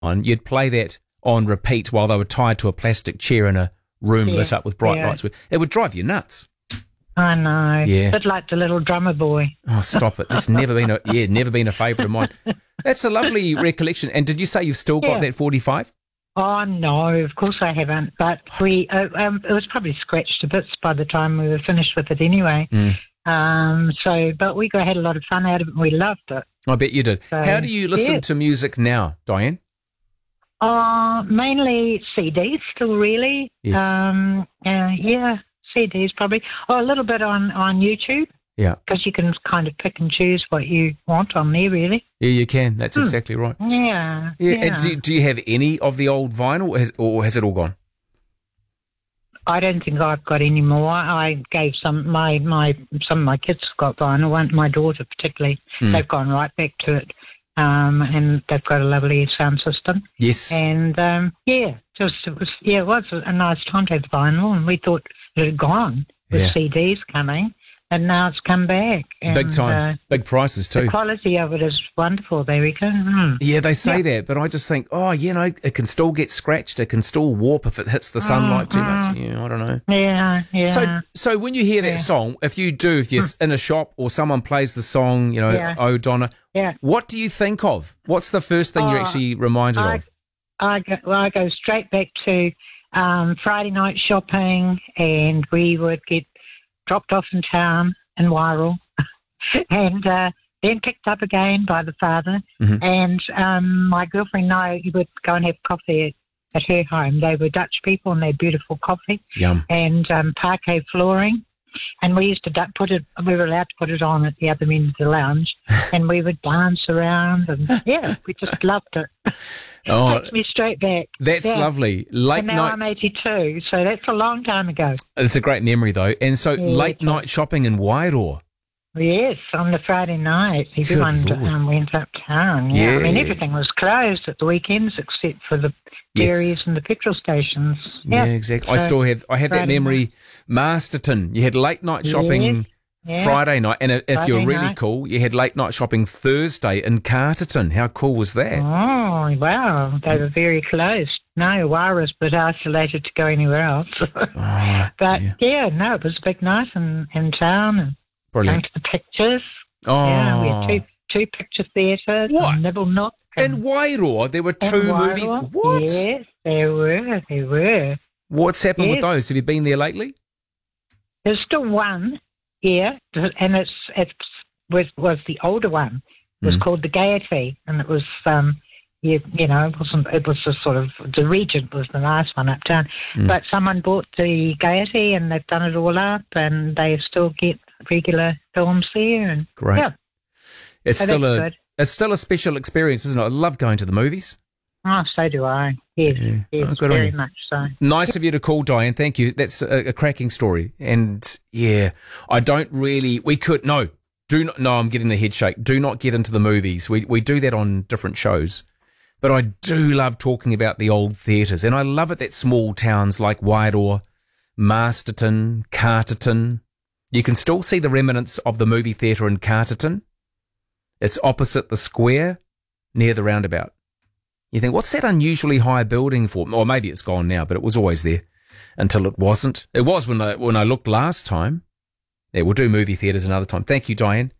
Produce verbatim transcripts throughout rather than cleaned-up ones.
on, you'd play that on repeat while they were tied to a plastic chair in a room Yeah, lit up with bright yeah. lights. It would drive you nuts. I know. Yeah. A bit like the little drummer boy. Oh, stop it. That's never been a, yeah, never been a favourite of mine. That's a lovely recollection. And did you say you've still got Yeah. that forty-five? Oh, no, of course I haven't. But we, uh, um, it was probably scratched to bits by the time we were finished with it anyway. Mm. Um, so, but we got, had a lot of fun out of it and we loved it. I bet you did. So, How do you listen yeah. to music now, Diane? Uh, mainly C Ds still, really. Yes. Um, uh, yeah, C Ds probably. Oh, a little bit on, on YouTube. Yeah. Because you can kind of pick and choose what you want on there, really. Yeah, you can. That's Hmm. exactly right. Yeah. Yeah. yeah. And do, do you have any of the old vinyl, or has, or has it all gone? I don't think I've got any more. I gave some my my some of my kids have got vinyl. One, my daughter particularly, Mm. they've gone right back to it, um, and they've got a lovely sound system. Yes. And um, yeah, just it was yeah, it was a nice time to have vinyl, and we thought it had gone with Yeah. C Ds coming, and now it's come back. And, Big time. Uh, Big prices too. the quality of it is wonderful. They reckon. Mm. Yeah, they say Yeah. that, but I just think, oh, you know, it can still get scratched. It can still warp if it hits the sunlight too much. Yeah, I don't know. Yeah, yeah. So, so when you hear that Yeah. song, if you do, if you're in a shop or someone plays the song, you know, Yeah. Oh Donna, yeah. what do you think of? What's the first thing you're Oh, actually reminded I, of? I go, well, I go straight back to um, Friday night shopping, and we would get dropped off in town in Wairau, and uh, then picked up again by the father. Mhm. And um, my girlfriend and I would go and have coffee at, at her home. They were Dutch people, and they had beautiful coffee Yum. and um, parquet flooring. And we used to du- put it, we were allowed to put it on at the other end of the lounge, and we would dance around, and yeah, we just loved it. Oh, Takes me straight back. that's Yeah. lovely. Late And now night. I'm eighty-two, so that's a long time ago. It's a great memory though. And so Yeah, late it's a- night shopping in Wairau. Yes, on the Friday night, everyone Lord. um, went uptown. Yeah. I mean, Yeah. everything was closed at the weekends except for the Yes. ferries and the petrol stations. Yeah, Yeah, exactly. I So, still have I have that Friday memory. Masterton. You had late night shopping yeah. Friday night, and if you're Friday really night. cool, you had late night shopping Thursday in Carterton. How cool was that? Oh, wow. They were very close. No, Wairau's a bit isolated to go anywhere else. Oh, but, yeah. yeah. no, it was a big night in, in town, and going Brilliant. to the pictures. Oh, Yeah, we had two, two picture theatres. What? And Nibble Nook. in Wairau, there were and two Wairau. movies. What? Yes, there were. There were. What's happened with Yes. those? Have you been there lately? There's still one here, and it's it was was the older one. It was Mm. called the Gaiety, and it was um, you, you know, it wasn't. It was a sort of the Regent was the nice one uptown, Mm. but someone bought the Gaiety, and they've done it all up, and they still get regular films there, and Great. yeah, It's so still that's a good. it's still a special experience, isn't it? I love going to the movies. Oh, so do I. Yes, Yeah. yes, Oh, good on very you. much so. Nice of you to call, Diane. Thank you. That's a, a cracking story. And yeah, I don't really. We could no. Do not. No, I'm getting the head shake. Do not get into the movies. We we do that on different shows. But I do love talking about the old theatres, and I love it that small towns like Wairau, Masterton, Carterton. You can still see the remnants of the movie theatre in Carterton. It's opposite the square, near the roundabout. You think, what's that unusually high building for? Or maybe it's gone now, but it was always there until it wasn't. It was when I when I looked last time. Yeah, we'll do movie theatres another time. Thank you, Diane.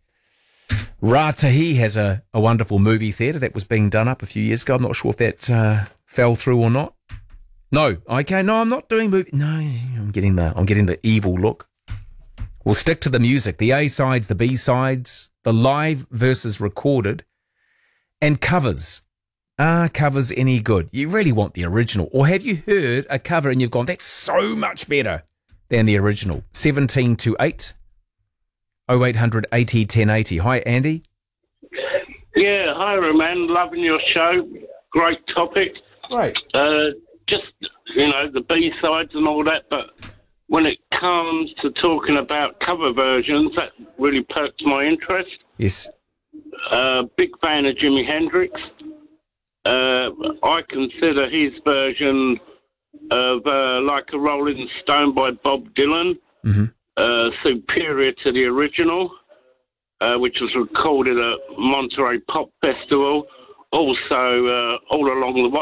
Ratahi has a, a wonderful movie theatre that was being done up a few years ago. I'm not sure if that uh, fell through or not. No, okay, no, I'm not doing movie. No, I'm getting the I'm getting the evil look. We'll stick to the music, the A sides, the B sides, the live versus recorded, and covers. Are covers any good? You really want the original, or have you heard a cover and you've gone, that's so much better than the original? Seventeen to eight. oh eight hundred eighty ten eighty. Hi, Andy. Yeah, hi, Roman. Loving your show. Great topic. Great. Uh, just, you know, the B-sides and all that, but when it comes to talking about cover versions, that really perks my interest. Yes. Uh, big fan of Jimi Hendrix. Uh, I consider his version of uh, Like a Rolling Stone by Bob Dylan Mm-hmm. uh, superior to the original, uh, which was recorded at Monterey Pop Festival. also uh, all along the